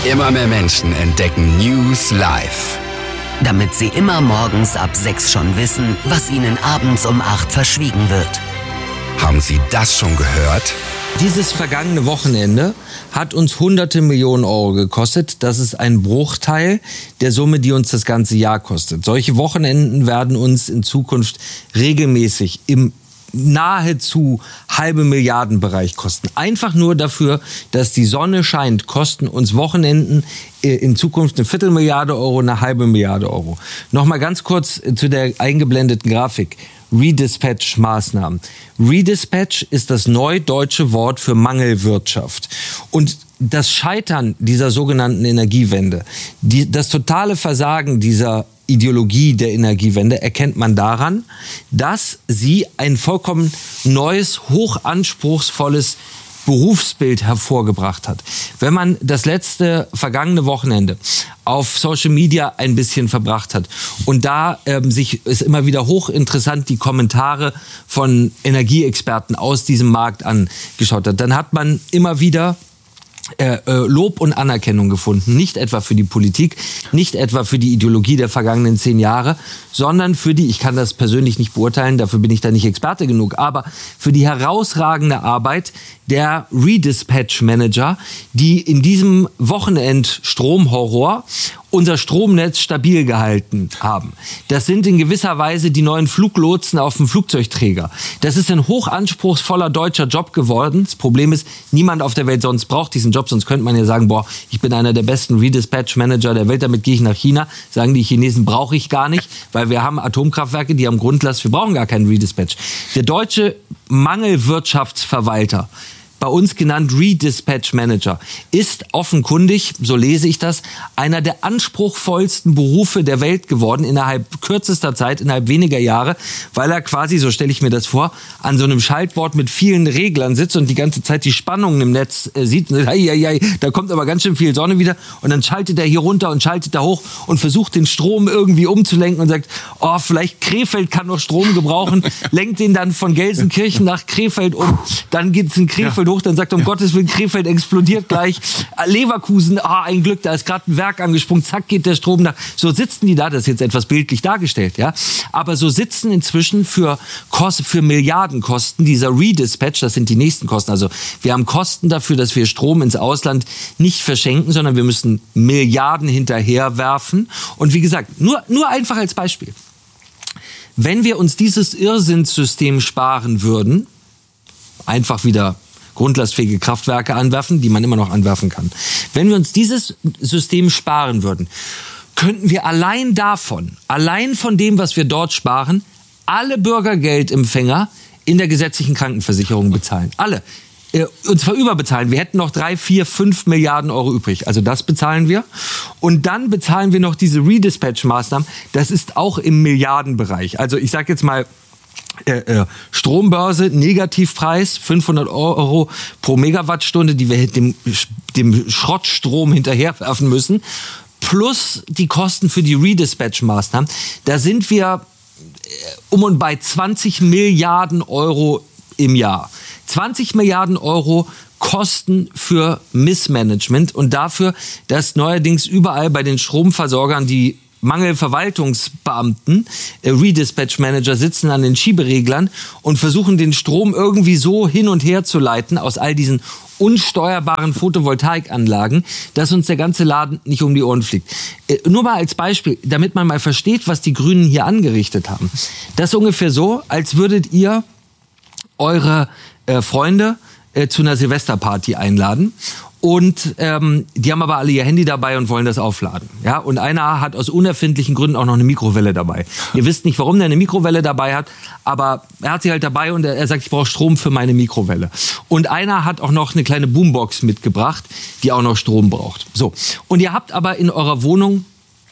Immer mehr Menschen entdecken News live. Damit sie immer morgens ab 6 schon wissen, was ihnen abends um 8 verschwiegen wird. Haben Sie das schon gehört? Dieses vergangene Wochenende hat uns hunderte Millionen Euro gekostet. Das ist ein Bruchteil der Summe, die uns das ganze Jahr kostet. Solche Wochenenden werden uns in Zukunft regelmäßig im nahezu halbe Milliardenbereich kosten. Einfach nur dafür, dass die Sonne scheint, kosten uns Wochenenden in Zukunft eine Viertelmilliarde Euro, eine halbe Milliarde Euro. Nochmal ganz kurz zu der eingeblendeten Grafik. Redispatch-Maßnahmen. Redispatch ist das neudeutsche Wort für Mangelwirtschaft. Und das Scheitern dieser sogenannten Energiewende, das totale Versagen dieser Ideologie der Energiewende erkennt man daran, dass sie ein vollkommen neues, hochanspruchsvolles Berufsbild hervorgebracht hat. Wenn man das vergangene Wochenende auf Social Media ein bisschen verbracht hat und da ist immer wieder hochinteressant die Kommentare von Energieexperten aus diesem Markt angeschaut hat, dann hat man immer wieder Lob und Anerkennung gefunden. Nicht etwa für die Politik, nicht etwa für die Ideologie der vergangenen 10 Jahre, sondern für ich kann das persönlich nicht beurteilen, dafür bin ich da nicht Experte genug, aber für die herausragende Arbeit der Redispatch-Manager, die in diesem Wochenend-Stromhorror unser Stromnetz stabil gehalten haben. Das sind in gewisser Weise die neuen Fluglotsen auf dem Flugzeugträger. Das ist ein hochanspruchsvoller deutscher Job geworden. Das Problem ist, niemand auf der Welt sonst braucht diesen Job, sonst könnte man ja sagen, ich bin einer der besten Redispatch-Manager der Welt, damit gehe ich nach China. Sagen die Chinesen, brauche ich gar nicht, weil wir haben Atomkraftwerke, die haben Grundlast, wir brauchen gar keinen Redispatch. Der deutsche Mangelwirtschaftsverwalter, bei uns genannt Redispatch Manager, ist offenkundig, so lese ich das, einer der anspruchsvollsten Berufe der Welt geworden innerhalb kürzester Zeit, innerhalb weniger Jahre, weil er quasi, so stelle ich mir das vor, an so einem Schaltboard mit vielen Reglern sitzt und die ganze Zeit die Spannungen im Netz sieht. Und da kommt aber ganz schön viel Sonne wieder und dann schaltet er hier runter und schaltet da hoch und versucht den Strom irgendwie umzulenken und sagt, vielleicht Krefeld kann noch Strom gebrauchen, lenkt den dann von Gelsenkirchen nach Krefeld um, dann geht's in Krefeld hoch, dann sagt um Gottes Willen, Krefeld explodiert gleich. Leverkusen, ein Glück, da ist gerade ein Werk angesprungen, zack, geht der Strom nach. So sitzen die da, das ist jetzt etwas bildlich dargestellt, ja. Aber so sitzen inzwischen für Milliardenkosten dieser Redispatch, das sind die nächsten Kosten. Also wir haben Kosten dafür, dass wir Strom ins Ausland nicht verschenken, sondern wir müssen Milliarden hinterherwerfen. Und wie gesagt, nur einfach als Beispiel. Wenn wir uns dieses Irrsinnssystem sparen würden, einfach wieder grundlastfähige Kraftwerke anwerfen, die man immer noch anwerfen kann. Wenn wir uns dieses System sparen würden, könnten wir allein von dem, was wir dort sparen, alle Bürgergeldempfänger in der gesetzlichen Krankenversicherung bezahlen. Alle. Und zwar überbezahlen. Wir hätten noch 3, 4, 5 Milliarden Euro übrig. Also das bezahlen wir. Und dann bezahlen wir noch diese Redispatch-Maßnahmen. Das ist auch im Milliardenbereich. Also ich sage jetzt mal, Strombörse, Negativpreis, 500 Euro pro Megawattstunde, die wir dem Schrottstrom hinterherwerfen müssen, plus die Kosten für die Redispatch-Maßnahmen. Da sind wir um und bei 20 Milliarden Euro im Jahr. 20 Milliarden Euro Kosten für Missmanagement und dafür, dass neuerdings überall bei den Stromversorgern die Mangelverwaltungsbeamten, Redispatch-Manager sitzen an den Schiebereglern und versuchen den Strom irgendwie so hin und her zu leiten aus all diesen unsteuerbaren Photovoltaikanlagen, dass uns der ganze Laden nicht um die Ohren fliegt. Nur mal als Beispiel, damit man mal versteht, was die Grünen hier angerichtet haben. Das ist ungefähr so, als würdet ihr eure Freunde zu einer Silvesterparty einladen. Und die haben aber alle ihr Handy dabei und wollen das aufladen. Ja? Und einer hat aus unerfindlichen Gründen auch noch eine Mikrowelle dabei. Ihr wisst nicht, warum der eine Mikrowelle dabei hat, aber er hat sie halt dabei und er sagt, ich brauche Strom für meine Mikrowelle. Und einer hat auch noch eine kleine Boombox mitgebracht, die auch noch Strom braucht. So. Und ihr habt aber in eurer Wohnung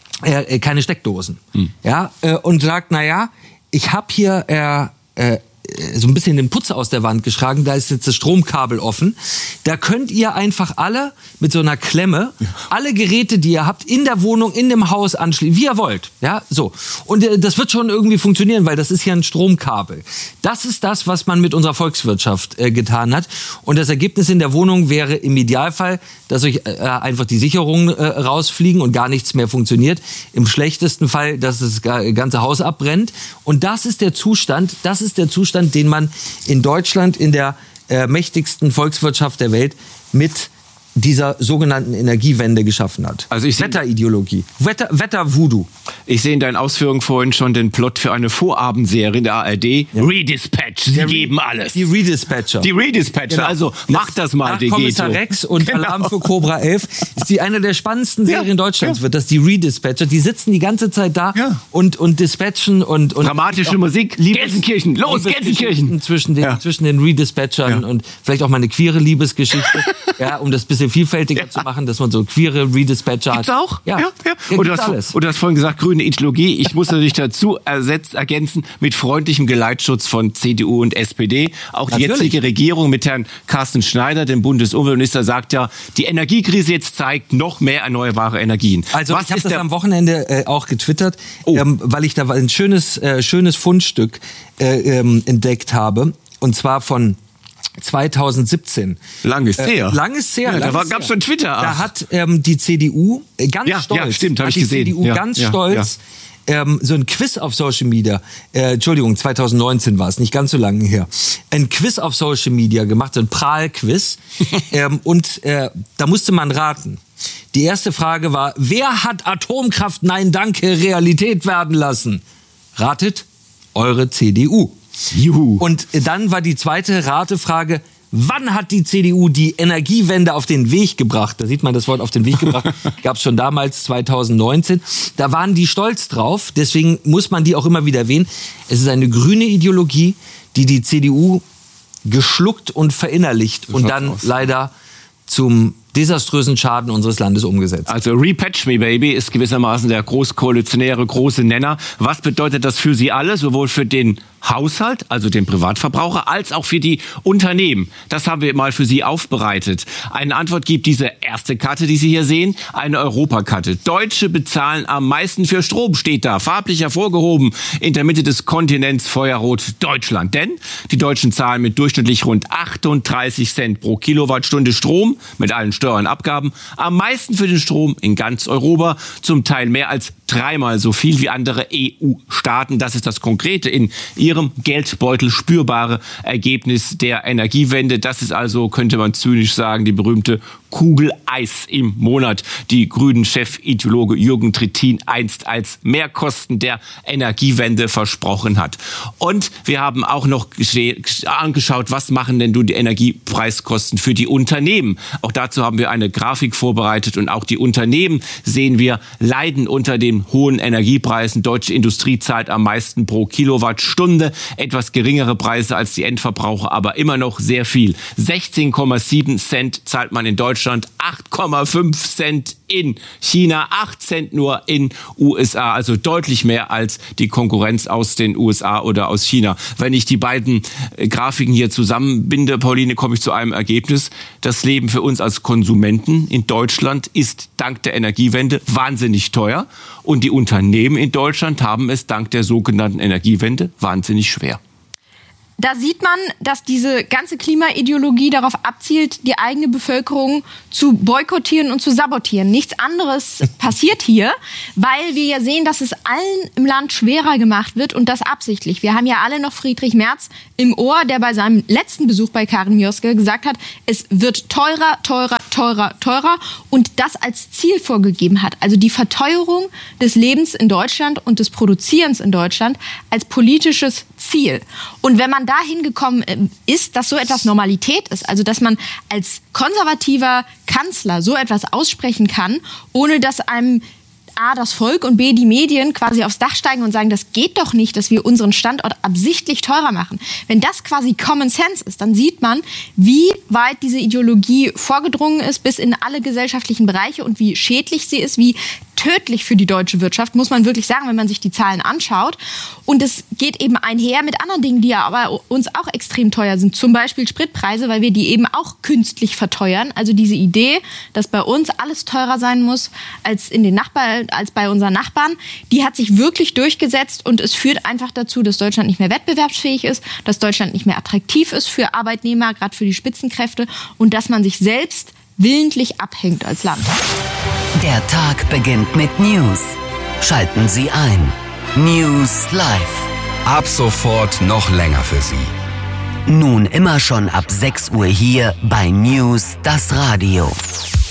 keine Steckdosen. Ja? Und sagt, ich habe hier so ein bisschen den Putz aus der Wand geschlagen. Da ist jetzt das Stromkabel offen. Da könnt ihr einfach alle mit so einer Klemme alle Geräte, die ihr habt, in der Wohnung, in dem Haus anschließen, wie ihr wollt. Ja, so. Und das wird schon irgendwie funktionieren, weil das ist ja ein Stromkabel. Das ist das, was man mit unserer Volkswirtschaft getan hat. Und das Ergebnis in der Wohnung wäre im Idealfall, dass euch einfach die Sicherungen rausfliegen und gar nichts mehr funktioniert. Im schlechtesten Fall, dass das ganze Haus abbrennt. Und das ist der Zustand, den man in Deutschland, in der mächtigsten Volkswirtschaft der Welt, mit dieser sogenannten Energiewende geschaffen hat. Also Wetterideologie. Wetter-Voodoo. Ich sehe in deinen Ausführungen vorhin schon den Plot für eine Vorabendserie in der ARD. Ja. Redispatch, sie geben alles. Die Redispatcher. Genau. Also macht das mal, die Kommissar Rex und Alarm für Cobra 11 ist die eine der spannendsten Serien Deutschlands wird, das die Redispatcher. Die sitzen die ganze Zeit da und dispatchen und dramatische Musik. Gelsenkirchen, los, Gelsenkirchen! Zwischen den Redispatchern und vielleicht auch mal eine queere Liebesgeschichte, um das bisschen vielfältiger zu machen, dass man so queere Redispatcher hat. Gibt's auch? Ja. Und du hast vorhin gesagt, grüne Ideologie. Ich muss natürlich dazu ergänzen, mit freundlichem Geleitschutz von CDU und SPD. Auch die jetzige Regierung mit Herrn Carsten Schneider, dem Bundesumweltminister, sagt ja, die Energiekrise jetzt zeigt noch mehr erneuerbare Energien. Also ich habe das am Wochenende auch getwittert, weil ich da ein schönes Fundstück entdeckt habe. Und zwar von 2017. Lang ist her. Da gab es schon Twitter. Da hat die CDU ganz stolz. Ja, stimmt, habe ich gesehen. CDU ganz stolz so ein Quiz auf Social Media, 2019 war es, nicht ganz so lange her, ein Quiz auf Social Media gemacht, so ein Prahl-Quiz. Da musste man raten. Die erste Frage war, wer hat Atomkraft, nein danke, Realität werden lassen? Ratet, eure CDU. Juhu. Und dann war die zweite Ratefrage, wann hat die CDU die Energiewende auf den Weg gebracht? Da sieht man das Wort auf den Weg gebracht, gab es schon damals, 2019. Da waren die stolz drauf, deswegen muss man die auch immer wieder erwähnen. Es ist eine grüne Ideologie, die CDU geschluckt und verinnerlicht und dann leider zum desaströsen Schaden unseres Landes umgesetzt. Also Repatch Me Baby ist gewissermaßen der großkoalitionäre große Nenner. Was bedeutet das für Sie alle, sowohl für den Haushalt, also den Privatverbraucher, als auch für die Unternehmen? Das haben wir mal für Sie aufbereitet. Eine Antwort gibt diese erste Karte, die Sie hier sehen, eine Europakarte. Deutsche bezahlen am meisten für Strom, steht da, farblich hervorgehoben, in der Mitte des Kontinents feuerrot Deutschland. Denn die Deutschen zahlen mit durchschnittlich rund 38 Cent pro Kilowattstunde Strom, mit allen Steuern und Abgaben, am meisten für den Strom in ganz Europa, zum Teil mehr als 3-mal so viel wie andere EU-Staaten. Das ist das konkrete, in ihrem Geldbeutel spürbare Ergebnis der Energiewende. Das ist also, könnte man zynisch sagen, die berühmte Kugel Eis im Monat, die Grünen-Chefideologe Jürgen Trittin einst als Mehrkosten der Energiewende versprochen hat. Und wir haben auch noch angeschaut, was machen denn die Energiepreiskosten für die Unternehmen. Auch dazu haben wir eine Grafik vorbereitet und auch die Unternehmen, sehen wir, leiden unter den hohen Energiepreisen. Deutsche Industrie zahlt am meisten pro Kilowattstunde, etwas geringere Preise als die Endverbraucher, aber immer noch sehr viel. 16,7 Cent zahlt man in Deutschland, 8,5 Cent in China, 8 Cent nur in USA, also deutlich mehr als die Konkurrenz aus den USA oder aus China. Wenn ich die beiden Grafiken hier zusammenbinde, Pauline, komme ich zu einem Ergebnis. Das Leben für uns als Konsumenten in Deutschland ist dank der Energiewende wahnsinnig teuer und die Unternehmen in Deutschland haben es dank der sogenannten Energiewende wahnsinnig schwer. Da sieht man, dass diese ganze Klimaideologie darauf abzielt, die eigene Bevölkerung zu boykottieren und zu sabotieren. Nichts anderes passiert hier, weil wir ja sehen, dass es allen im Land schwerer gemacht wird und das absichtlich. Wir haben ja alle noch Friedrich Merz im Ohr, der bei seinem letzten Besuch bei Karin Mioske gesagt hat, es wird teurer, teurer, teurer, teurer und das als Ziel vorgegeben hat. Also die Verteuerung des Lebens in Deutschland und des Produzierens in Deutschland als politisches Ziel. Und wenn man dahin gekommen ist, dass so etwas Normalität ist, also dass man als konservativer Kanzler so etwas aussprechen kann, ohne dass einem A, das Volk und B, die Medien quasi aufs Dach steigen und sagen, das geht doch nicht, dass wir unseren Standort absichtlich teurer machen. Wenn das quasi Common Sense ist, dann sieht man, wie weit diese Ideologie vorgedrungen ist bis in alle gesellschaftlichen Bereiche und wie schädlich sie ist, wie tödlich für die deutsche Wirtschaft, muss man wirklich sagen, wenn man sich die Zahlen anschaut. Und es geht eben einher mit anderen Dingen, die ja aber uns auch extrem teuer sind. Zum Beispiel Spritpreise, weil wir die eben auch künstlich verteuern. Also diese Idee, dass bei uns alles teurer sein muss als bei unseren Nachbarn, die hat sich wirklich durchgesetzt und es führt einfach dazu, dass Deutschland nicht mehr wettbewerbsfähig ist, dass Deutschland nicht mehr attraktiv ist für Arbeitnehmer, gerade für die Spitzenkräfte und dass man sich selbst willentlich abhängt als Land. Der Tag beginnt mit News. Schalten Sie ein. News Live. Ab sofort noch länger für Sie. Nun immer schon ab 6 Uhr hier bei News das Radio.